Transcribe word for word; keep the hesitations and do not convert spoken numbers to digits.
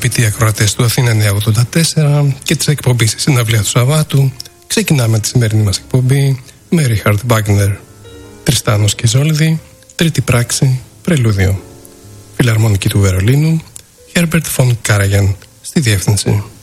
Αγαπητοί ακροατές του Αθήνα εννιακόσια ογδόντα τέσσερα και της εκπομπής Συναυλία του Σαββάτου, ξεκινάμε τη σημερινή μας εκπομπή με Ρίχαρντ Βάγκνερ, Τριστάνος και Ιζόλδη, Τρίτη πράξη, Πρελούδιο. Φιλαρμονική του Βερολίνου, Herbert von Karajan στη διεύθυνση.